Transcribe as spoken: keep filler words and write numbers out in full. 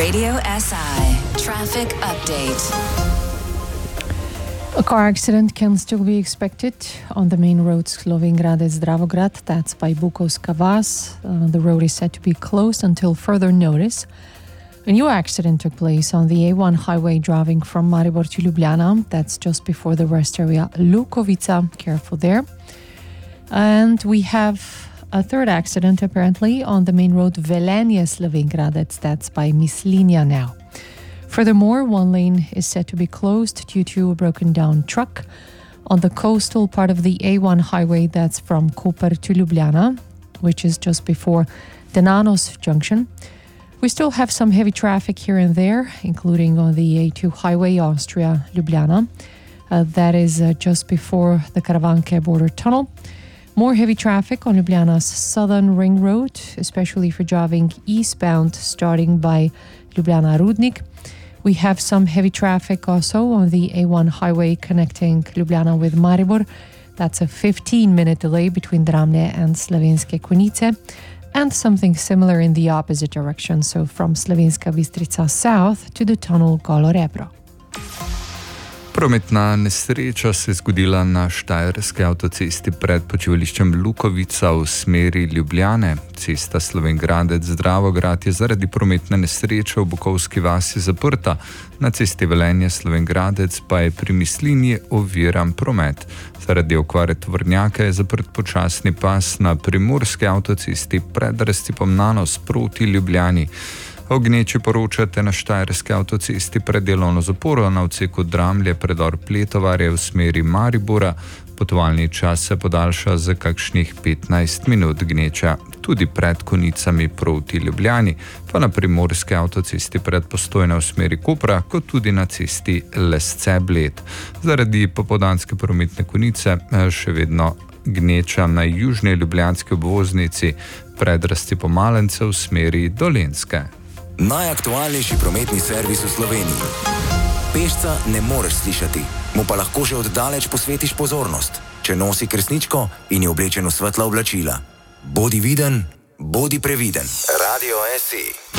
Radio S I traffic update. A car accident can still be expected on the main road Slovenj-Gradec-Dravograd. That's by Bukovska Vas. Uh, the road is said to be closed until further notice. A new accident took place on the A one highway driving from Maribor to Ljubljana. That's just before the rest area Lukovica. Careful there. And we have a third accident apparently on the main road Velenje-Slovenj-Gradec. That's by Mislinja now. Furthermore, one lane is said to be closed due to a broken down truck on the coastal part of the A one highway. That's from Koper to Ljubljana, which is just before Denanos junction. We still have some heavy traffic here and there, including on the A two highway, Austria-Ljubljana. Uh, that is uh, just before the Karavanke border tunnel. More heavy traffic on Ljubljana's southern ring road, especially for driving eastbound starting by Ljubljana-Rudnik. We have some heavy traffic also on the A one highway connecting Ljubljana with Maribor. That's a fifteen minute delay between Dramlje and Slovenske Konjice. And something similar in the opposite direction, so from Slovenska Bistrica south to the tunnel Golo Rebro. Prometna nesreča se je zgodila na štajerski avtocesti pred počivališčem Lukovica v smeri Ljubljane. Cesta Slovenj-Gradec-Dravograd je zaradi prometne nesreče v Bukovski vasi zaprta. Na cesti Velenje-Slovenj-Gradec pa je pri Mislinji oviran promet. Zaradi okvare tovornjaka je zaprt počasni pas na primorski avtocesti pred razcepom Nanos proti Ljubljani. O gneči poročate na štajerski avtocesti pred delovno zaporo na odseku Dramlje predor Pletovarje v smeri Maribora. Potovalni čas se podaljša za kakšnih petnajst minut. Gneča tudi pred Konicami proti Ljubljani, pa na primorski avtocesti pred Postojne v smeri Kopra, kot tudi na cesti Lesce-Bled. Zaradi popoldanske prometne konice še vedno gneča na južni ljubljanski obvoznici pred razcepom Malence v smeri Dolenjske. Najaktualnejši prometni servis v Sloveniji. Pešca ne moreš slišati, mu pa lahko že od daleč posvetiš pozornost, če nosi kresničko in je oblečen v svetla oblačila. Bodi viden, bodi previden. Radio S I.